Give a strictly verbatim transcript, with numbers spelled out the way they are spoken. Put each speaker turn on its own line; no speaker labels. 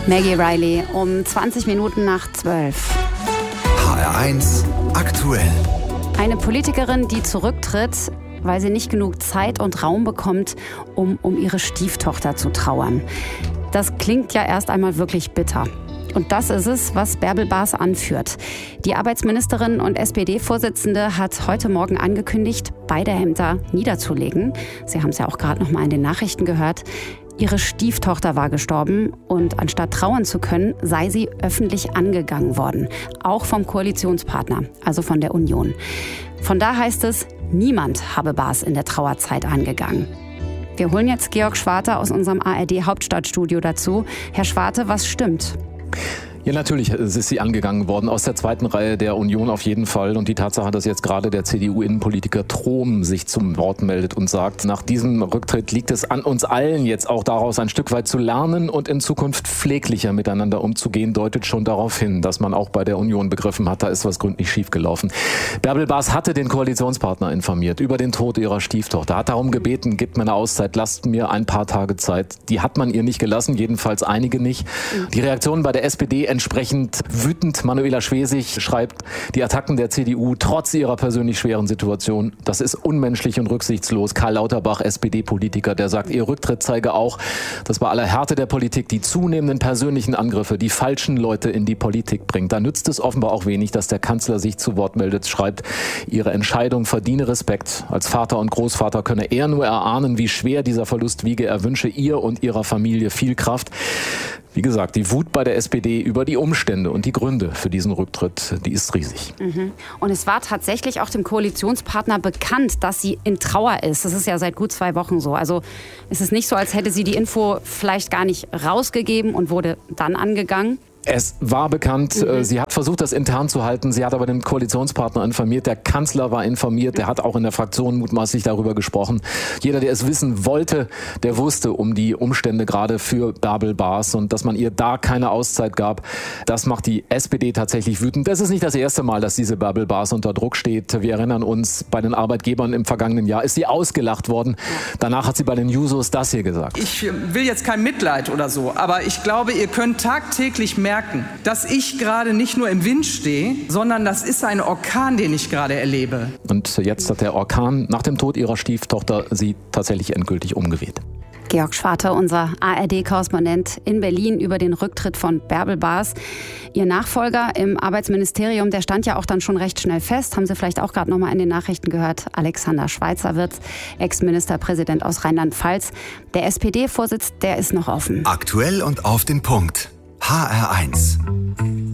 Maggie Riley um zwanzig Minuten nach zwölf.
H R eins aktuell.
Eine Politikerin, die zurücktritt, weil sie nicht genug Zeit und Raum bekommt, um um ihre Stieftochter zu trauern. Das klingt ja erst einmal wirklich bitter. Und das ist es, was Bärbel Baas anführt. Die Arbeitsministerin und S P D-Vorsitzende hat heute Morgen angekündigt, beide Ämter niederzulegen. Sie haben es ja auch gerade noch mal in den Nachrichten gehört. Ihre Stieftochter war gestorben und anstatt trauern zu können, sei sie öffentlich angegangen worden. Auch vom Koalitionspartner, also von der Union. Von da heißt es, niemand habe Baas in der Trauerzeit angegangen. Wir holen jetzt Georg Schwarte aus unserem A R D-Hauptstadtstudio dazu. Herr Schwarte, was stimmt?
Ja, natürlich ist sie angegangen worden, aus der zweiten Reihe der Union auf jeden Fall. Und die Tatsache, dass jetzt gerade der C D U-Innenpolitiker Trom sich zum Wort meldet und sagt, nach diesem Rücktritt liegt es an uns allen, jetzt auch daraus ein Stück weit zu lernen und in Zukunft pfleglicher miteinander umzugehen, deutet schon darauf hin, dass man auch bei der Union begriffen hat, da ist was gründlich schiefgelaufen. Bärbel Baas hatte den Koalitionspartner informiert über den Tod ihrer Stieftochter, hat darum gebeten, gebt mir eine Auszeit, lasst mir ein paar Tage Zeit. Die hat man ihr nicht gelassen, jedenfalls einige nicht. Die Reaktionen bei der S P D entsprechend wütend. Manuela Schwesig schreibt, die Attacken der C D U trotz ihrer persönlich schweren Situation, das ist unmenschlich und rücksichtslos. Karl Lauterbach, S P D-Politiker, der sagt, ihr Rücktritt zeige auch, dass bei aller Härte der Politik die zunehmenden persönlichen Angriffe die falschen Leute in die Politik bringt. Da nützt es offenbar auch wenig, dass der Kanzler sich zu Wort meldet, schreibt, ihre Entscheidung verdiene Respekt. Als Vater und Großvater könne er nur erahnen, wie schwer dieser Verlust wiege. Er wünsche ihr und ihrer Familie viel Kraft. Wie gesagt, die Wut bei der S P D über die Umstände und die Gründe für diesen Rücktritt, die ist riesig.
Mhm. Und es war tatsächlich auch dem Koalitionspartner bekannt, dass sie in Trauer ist. Das ist ja seit gut zwei Wochen so. Also es ist nicht so, als hätte sie die Info vielleicht gar nicht rausgegeben und wurde dann angegangen.
Es war bekannt, mhm. sie hat versucht, das intern zu halten. Sie hat aber den Koalitionspartner informiert. Der Kanzler war informiert. Der hat auch in der Fraktion mutmaßlich darüber gesprochen. Jeder, der es wissen wollte, der wusste um die Umstände gerade für Bärbel Baas. Und dass man ihr da keine Auszeit gab, das macht die S P D tatsächlich wütend. Das ist nicht das erste Mal, dass diese Bärbel Baas unter Druck steht. Wir erinnern uns, bei den Arbeitgebern im vergangenen Jahr ist sie ausgelacht worden. Danach hat sie bei den Jusos das hier gesagt.
Ich will jetzt kein Mitleid oder so, aber ich glaube, ihr könnt tagtäglich merken, dass ich gerade nicht nur im Wind stehe, sondern das ist ein Orkan, den ich gerade erlebe.
Und jetzt hat der Orkan nach dem Tod ihrer Stieftochter sie tatsächlich endgültig umgeweht.
Georg Schwarte, unser A R D-Korrespondent in Berlin, über den Rücktritt von Bärbel Baas. Ihr Nachfolger im Arbeitsministerium, der stand ja auch dann schon recht schnell fest. Haben Sie vielleicht auch gerade noch mal in den Nachrichten gehört. Alexander Schweitzer wird Ex-Ministerpräsident aus Rheinland-Pfalz. Der S P D-Vorsitz, der ist noch offen.
Aktuell und auf den Punkt. H R eins.